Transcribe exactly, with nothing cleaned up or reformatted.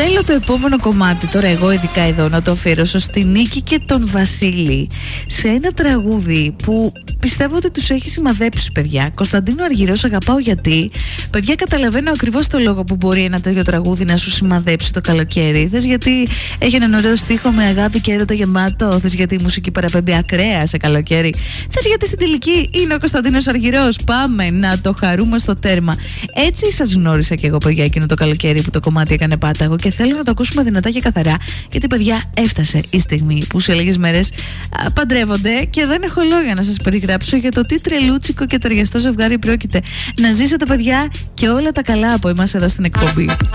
Θέλω το επόμενο κομμάτι, τώρα εγώ ειδικά εδώ, να το αφιερώσω στη Νίκη και τον Βασίλη, σε ένα τραγούδι που πιστεύω ότι τους έχει σημαδέψει, παιδιά. Κωνσταντίνο Αργυρός, αγαπάω γιατί. Παιδιά, καταλαβαίνω ακριβώς το λόγο που μπορεί ένα τέτοιο τραγούδι να σου σημαδέψει το καλοκαίρι. Θες γιατί έχει έναν ωραίο στίχο με αγάπη και έρωτα γεμάτο. Θες γιατί η μουσική παραπέμπει ακραία σε καλοκαίρι. Θες γιατί στην τελική είναι ο Κωνσταντίνος Αργυρός. Πάμε να το χαρούμε στο τέρμα. Έτσι σας γνώρισα και εγώ, παιδιά, εκείνο το καλοκαίρι που το κομμάτι έκανε πάταγο, και θέλω να το ακούσουμε δυνατά και καθαρά, γιατί, παιδιά, έφτασε η στιγμή που σε λίγες μέρες α, παντρεύονται και δεν έχω λόγια να σας περιγράψω για το τι τρελούτσικο και ταιριαστό ζευγάρι πρόκειται. Να ζήσετε, παιδιά, και όλα τα καλά από εμάς εδώ στην εκπομπή.